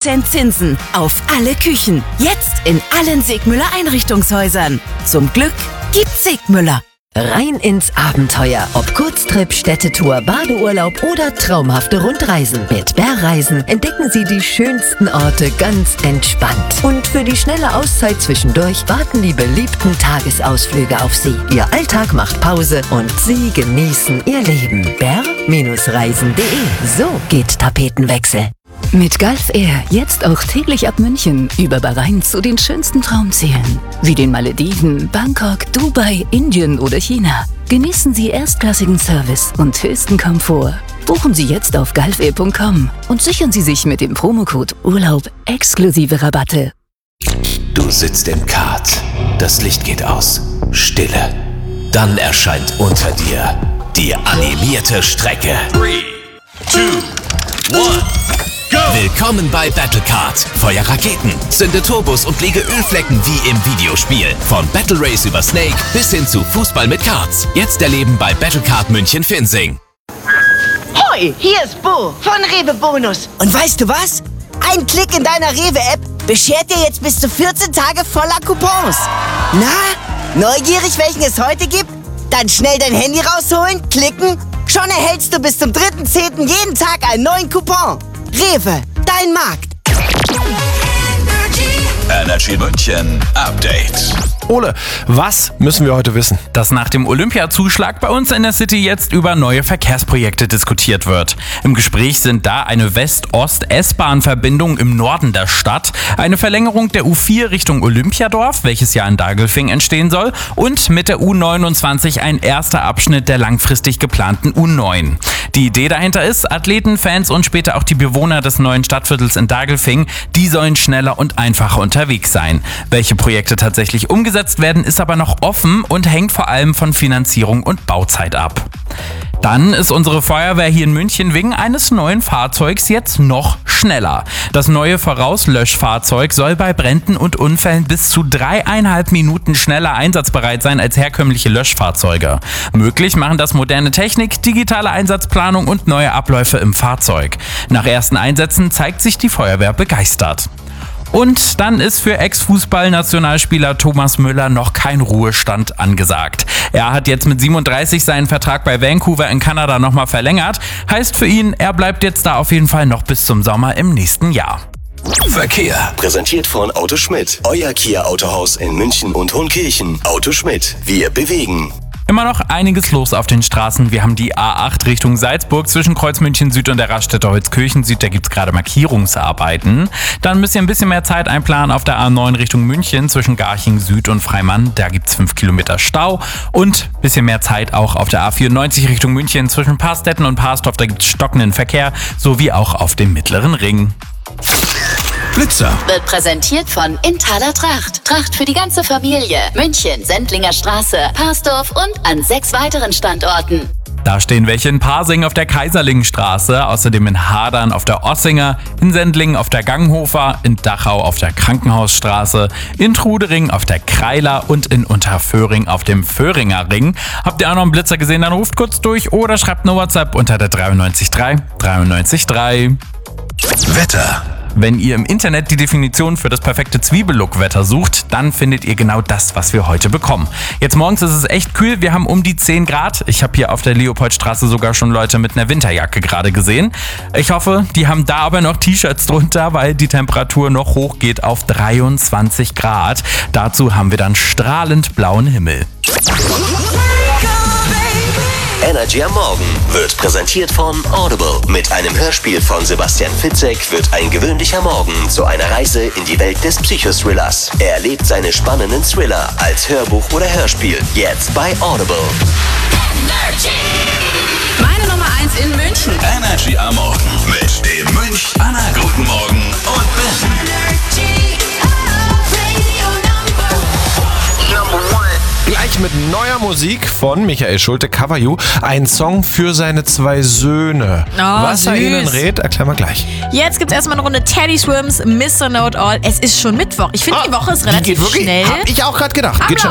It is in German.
0% Zinsen auf alle Küchen. Jetzt in allen Segmüller Einrichtungshäusern. Zum Glück gibt's Segmüller. Rein ins Abenteuer. Ob Kurztrip, Städtetour, Badeurlaub oder traumhafte Rundreisen. Mit Bärreisen entdecken Sie die schönsten Orte ganz entspannt. Und für die schnelle Auszeit zwischendurch warten die beliebten Tagesausflüge auf Sie. Ihr Alltag macht Pause und Sie genießen Ihr Leben. bär-reisen.de. So geht Tapetenwechsel. Mit Gulf Air jetzt auch täglich ab München über Bahrain zu den schönsten Traumzielen. Wie den Malediven, Bangkok, Dubai, Indien oder China. Genießen Sie erstklassigen Service und höchsten Komfort. Buchen Sie jetzt auf gulfair.com und sichern Sie sich mit dem Promocode Urlaub exklusive Rabatte. Du sitzt im Kart. Das Licht geht aus. Stille. Dann erscheint unter dir die animierte Strecke. 3, 2, 1... Go! Willkommen bei Battlecard. Feuer Raketen, zünde Turbos und lege Ölflecken wie im Videospiel. Von Battle Race über Snake bis hin zu Fußball mit Karts. Jetzt erleben bei Battlecard München-Finsing. Hoi, hier ist Bo von Rewe Bonus. Und weißt du was? Ein Klick in deiner Rewe-App beschert dir jetzt bis zu 14 Tage voller Coupons. Na, neugierig, welchen es heute gibt? Dann schnell dein Handy rausholen, klicken. Schon erhältst du bis zum 3.10. jeden Tag einen neuen Coupon. Rewe, dein Markt. Energy München Update. Ole, was müssen wir heute wissen? Dass nach dem Olympiazuschlag bei uns in der City jetzt über neue Verkehrsprojekte diskutiert wird. Im Gespräch sind da eine West-Ost-S-Bahn-Verbindung im Norden der Stadt, eine Verlängerung der U4 Richtung Olympiadorf, welches ja in Daglfing entstehen soll, und mit der U29 ein erster Abschnitt der langfristig geplanten U9. Die Idee dahinter ist, Athleten, Fans und später auch die Bewohner des neuen Stadtviertels in Daglfing, die sollen schneller und einfacher unterwegs sein. Welche Projekte tatsächlich umgesetzt werden, ist aber noch offen und hängt vor allem von Finanzierung und Bauzeit ab. Dann ist unsere Feuerwehr hier in München wegen eines neuen Fahrzeugs jetzt noch schneller. Das neue Vorauslöschfahrzeug soll bei Bränden und Unfällen bis zu 3,5 Minuten schneller einsatzbereit sein als herkömmliche Löschfahrzeuge. Möglich machen das moderne Technik, digitale Einsatzplanung und neue Abläufe im Fahrzeug. Nach ersten Einsätzen zeigt sich die Feuerwehr begeistert. Und dann ist für Ex-Fußball-Nationalspieler Thomas Müller noch kein Ruhestand angesagt. Er hat jetzt mit 37 seinen Vertrag bei Vancouver in Kanada nochmal verlängert. Heißt für ihn, er bleibt jetzt da auf jeden Fall noch bis zum Sommer im nächsten Jahr. Verkehr, präsentiert von Auto Schmidt. Euer Kia-Autohaus in München und Hohenkirchen. Auto Schmidt, wir bewegen. Immer noch einiges los auf den Straßen. Wir haben die A8 Richtung Salzburg zwischen Kreuz München Süd und der Raststätte Holzkirchen Süd. Da gibt's gerade Markierungsarbeiten. Dann müsst ihr ein bisschen mehr Zeit einplanen auf der A9 Richtung München zwischen Garching Süd und Freimann. Da gibt's 5 Kilometer Stau. Und ein bisschen mehr Zeit auch auf der A94 Richtung München zwischen Paarstetten und Paarsdorf. Da gibt's stockenden Verkehr, sowie auch auf dem Mittleren Ring. Blitzer wird präsentiert von Inthaler Tracht. Tracht für die ganze Familie. München, Sendlinger Straße, Paarsdorf und an 6 weiteren Standorten. Da stehen welche in Pasing auf der Kaiserlingenstraße, außerdem in Hadern auf der Ossinger, in Sendlingen auf der Ganghofer, in Dachau auf der Krankenhausstraße, in Trudering auf der Kreiler und in Unterföhring auf dem Föhringer Ring. Habt ihr auch noch einen Blitzer gesehen, dann ruft kurz durch oder schreibt eine WhatsApp unter der 933 933. Wetter. Wenn ihr im Internet die Definition für das perfekte Zwiebellook-Wetter sucht, dann findet ihr genau das, was wir heute bekommen. Jetzt morgens ist es echt kühl, wir haben um die 10 Grad. Ich habe hier auf der Leopoldstraße sogar schon Leute mit einer Winterjacke gerade gesehen. Ich hoffe, die haben da aber noch T-Shirts drunter, weil die Temperatur noch hochgeht auf 23 Grad. Dazu haben wir dann strahlend blauen Himmel. Energy am Morgen wird präsentiert von Audible. Mit einem Hörspiel von Sebastian Fitzek wird ein gewöhnlicher Morgen zu einer Reise in die Welt des Psychothrillers. Er erlebt seine spannenden Thriller als Hörbuch oder Hörspiel. Jetzt bei Audible. Energy. Meine Nummer 1 in München. Energy am Morgen mit dem Münch, Anna, guten Morgen und Ben. Energy. Gleich mit neuer Musik von Michael Schulte, Cover You. Ein Song für seine 2 Söhne. Oh, was er süß. ihnen rät, erklären wir gleich. Jetzt gibt's erstmal eine Runde Teddy Swims, Mr. Know It All. Es ist schon Mittwoch. Ich finde, die Woche ist Die relativ geht wirklich, schnell. hab ich auch gerade gedacht. Geht schon